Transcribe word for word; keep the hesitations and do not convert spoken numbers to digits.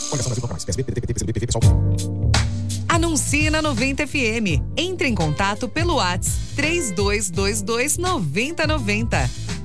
Anuncie na noventa F M. Entre em contato pelo WhatsApp três dois dois dois, nove zero nove zero.